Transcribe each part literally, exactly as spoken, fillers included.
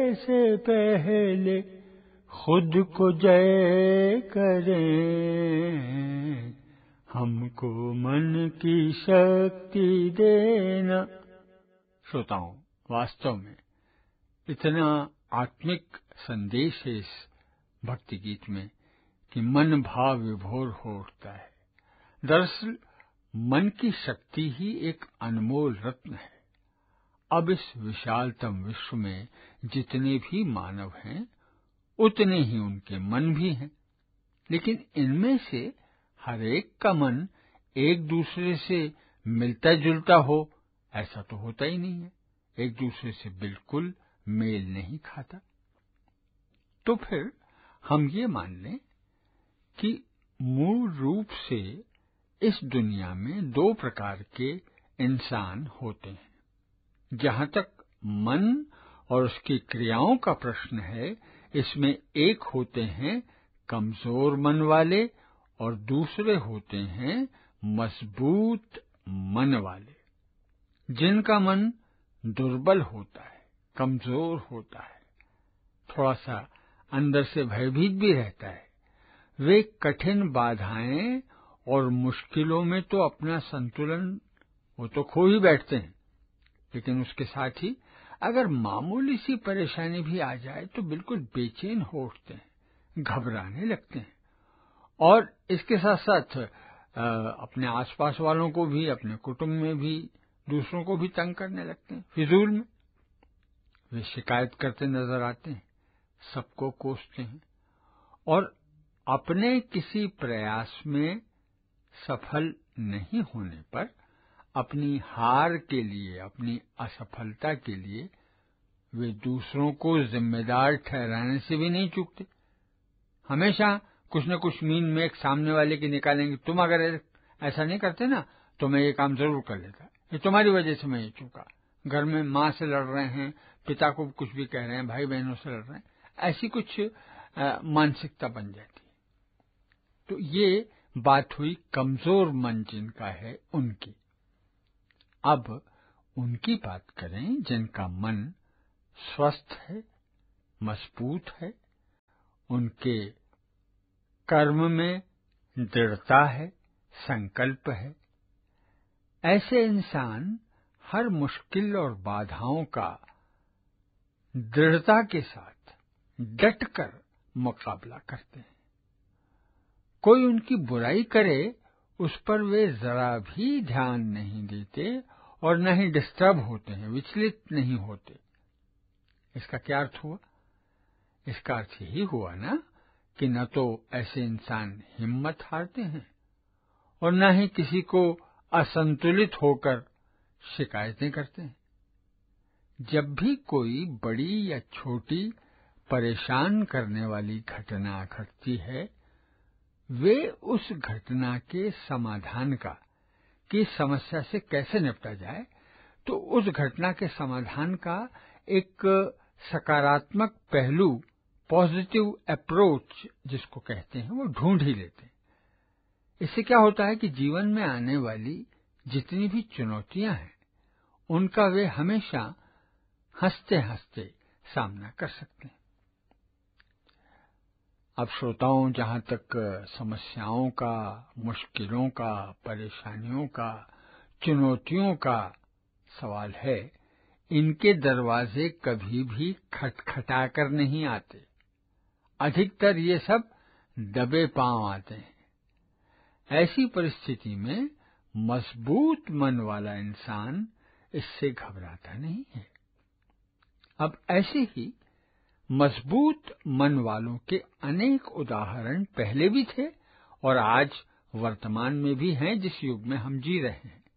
से पहले खुद को जय करें, हमको मन की शक्ति देना। श्रोताओं, वास्तव में इतना आत्मिक संदेश है इस भक्ति गीत में कि मन भाव विभोर हो उठता है। दरअसल मन की शक्ति ही एक अनमोल रत्न है। अब इस विशालतम विश्व में जितने भी मानव हैं, उतने ही उनके मन भी हैं, लेकिन इनमें से हर एक का मन एक दूसरे से मिलता जुलता हो, ऐसा तो होता ही नहीं है। एक दूसरे से बिल्कुल मेल नहीं खाता। तो फिर हम ये मान लें कि मूल रूप से इस दुनिया में दो प्रकार के इंसान होते हैं। जहां तक मन और उसकी क्रियाओं का प्रश्न है, इसमें एक होते हैं कमजोर मन वाले और दूसरे होते हैं मजबूत मन वाले। जिनका मन दुर्बल होता है, कमजोर होता है, थोड़ा सा अंदर से भयभीत भी रहता है, वे कठिन बाधाएं और मुश्किलों में तो अपना संतुलन वो तो खो ही बैठते हैं, लेकिन उसके साथ ही अगर मामूली सी परेशानी भी आ जाए तो बिल्कुल बेचैन हो उठते हैं, घबराने लगते हैं और इसके साथ साथ अपने आसपास वालों को भी, अपने कुटुंब में भी, दूसरों को भी तंग करने लगते हैं। फिजूल में वे शिकायत करते नजर आते हैं, सबको कोसते हैं और अपने किसी प्रयास में सफल नहीं होने पर अपनी हार के लिए, अपनी असफलता के लिए वे दूसरों को जिम्मेदार ठहराने से भी नहीं चूकते। हमेशा कुछ न कुछ मीन में एक सामने वाले की निकालेंगे, तुम अगर ऐसा नहीं करते ना तो मैं ये काम जरूर कर लेता, ये तुम्हारी वजह से मैं ये चूका। घर में माँ से लड़ रहे हैं, पिता को कुछ भी कह रहे हैं, भाई बहनों से लड़ रहे हैं, ऐसी कुछ आ, मानसिकता बन जाती है। तो ये बात हुई कमजोर मन जिनका है उनकी। अब उनकी बात करें जिनका मन स्वस्थ है, मजबूत है, उनके कर्म में दृढ़ता है, संकल्प है। ऐसे इंसान हर मुश्किल और बाधाओं का दृढ़ता के साथ डटकर मुकाबला करते हैं। कोई उनकी बुराई करे उस पर वे जरा भी ध्यान नहीं देते और न ही डिस्टर्ब होते हैं, विचलित नहीं होते। इसका क्या अर्थ हुआ? इसका अर्थ यही हुआ ना कि न तो ऐसे इंसान हिम्मत हारते हैं और न ही किसी को असंतुलित होकर शिकायतें करते हैं। जब भी कोई बड़ी या छोटी परेशान करने वाली घटना घटती है, वे उस घटना के समाधान का, कि समस्या से कैसे निपटा जाए, तो उस घटना के समाधान का एक सकारात्मक पहलू, पॉजिटिव अप्रोच जिसको कहते हैं, वो ढूंढ ही लेते हैं। इससे क्या होता है कि जीवन में आने वाली जितनी भी चुनौतियां हैं, उनका वे हमेशा हंसते हंसते सामना कर सकते हैं। अब श्रोताओं, जहां तक समस्याओं का, मुश्किलों का, परेशानियों का, चुनौतियों का सवाल है, इनके दरवाजे कभी भी खटखटाकर नहीं आते। अधिकतर ये सब दबे पांव आते हैं। ऐसी परिस्थिति में मजबूत मन वाला इंसान इससे घबराता नहीं है। अब ऐसे ही मजबूत मन वालों के अनेक उदाहरण पहले भी थे और आज वर्तमान में भी हैं, जिस युग में हम जी रहे हैं।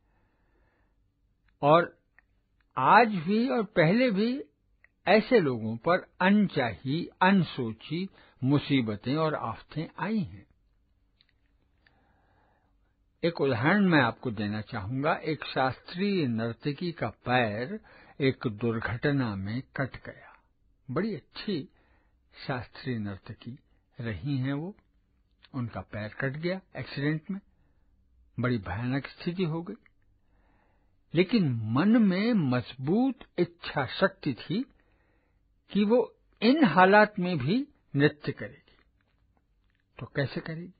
और आज भी और पहले भी ऐसे लोगों पर अनचाही, अनसोची मुसीबतें और आफतें आई हैं। एक उदाहरण मैं आपको देना चाहूंगा। एक शास्त्रीय नर्तकी का पैर एक दुर्घटना में कट गया। बड़ी अच्छी शास्त्रीय नर्तकी रही हैं वो, उनका पैर कट गया एक्सीडेंट में, बड़ी भयानक स्थिति हो गई। लेकिन मन में मजबूत इच्छा शक्ति थी कि वो इन हालात में भी नृत्य करेगी। तो कैसे करेगी?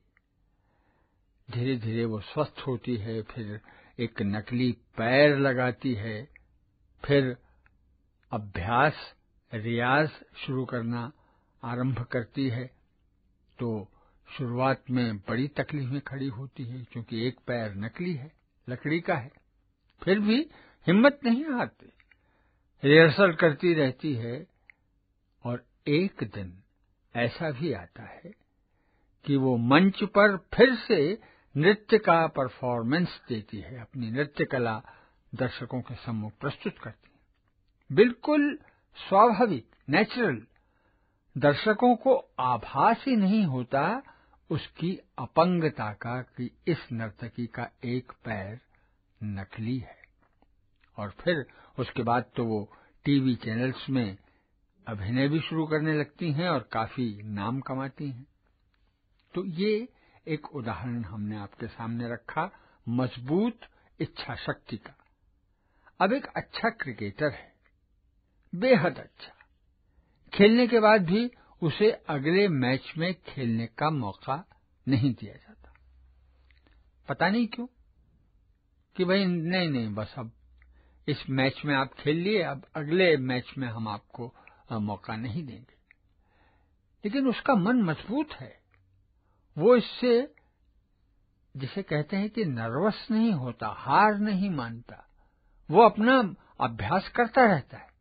धीरे धीरे वो स्वस्थ होती है, फिर एक नकली पैर लगाती है, फिर अभ्यास रियाज शुरू करना आरंभ करती है। तो शुरुआत में बड़ी तकलीफ में खड़ी होती है, क्योंकि एक पैर नकली है, लकड़ी का है। फिर भी हिम्मत नहीं हारती, रिहर्सल करती रहती है। और एक दिन ऐसा भी आता है कि वो मंच पर फिर से नृत्य का परफॉर्मेंस देती है, अपनी नृत्य कला दर्शकों के सम्मुख प्रस्तुत करती है। बिल्कुल स्वाभाविक, नेचुरल। दर्शकों को आभास ही नहीं होता उसकी अपंगता का कि इस नर्तकी का एक पैर नकली है। और फिर उसके बाद तो वो टीवी चैनल्स में अभिनय भी शुरू करने लगती हैं और काफी नाम कमाती हैं। तो ये एक उदाहरण हमने आपके सामने रखा मजबूत इच्छा शक्ति का। अब एक अच्छा क्रिकेटर है, बेहद अच्छा, खेलने के बाद भी उसे अगले मैच में खेलने का मौका नहीं दिया जाता। पता नहीं क्यों, कि भाई नहीं नहीं बस अब इस मैच में आप खेल लिए, अब अगले मैच में हम आपको मौका नहीं देंगे। लेकिन उसका मन मजबूत है, वो इससे जिसे कहते हैं कि नर्वस नहीं होता, हार नहीं मानता। वो अपना अभ्यास करता रहता है,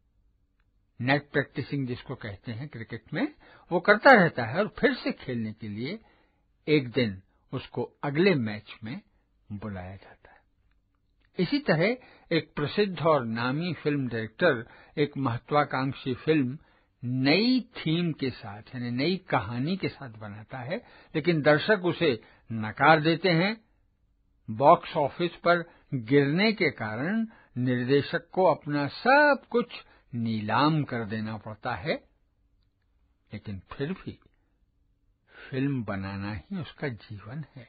नेट प्रैक्टिसिंग जिसको कहते हैं क्रिकेट में, वो करता रहता है। और फिर से खेलने के लिए एक दिन उसको अगले मैच में बुलाया जाता है। इसी तरह एक प्रसिद्ध और नामी फिल्म डायरेक्टर एक महत्वाकांक्षी फिल्म नई थीम के साथ, यानी नई कहानी के साथ बनाता है, लेकिन दर्शक उसे नकार देते हैं। बॉक्स ऑफिस पर गिरने के कारण निर्देशक को अपना सब कुछ नीलाम कर देना पड़ता है। लेकिन फिर भी फिल्म बनाना ही उसका जीवन है।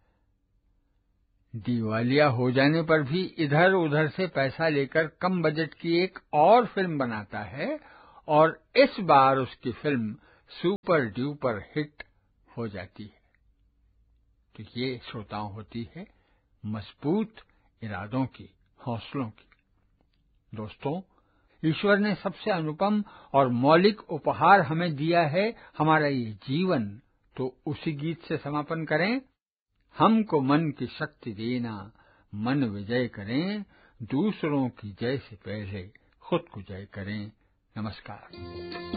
दिवालिया हो जाने पर भी इधर उधर से पैसा लेकर कम बजट की एक और फिल्म बनाता है, और इस बार उसकी फिल्म सुपर डुपर हिट हो जाती है। तो ये श्रोताओं होती है मजबूत इरादों की, हौसलों की। दोस्तों, ईश्वर ने सबसे अनुपम और मौलिक उपहार हमें दिया है, हमारा ये जीवन। तो उसी गीत से समापन करें। हमको मन की शक्ति देना, मन विजय करें, दूसरों की जय से पहले खुद को जय करें। नमस्कार।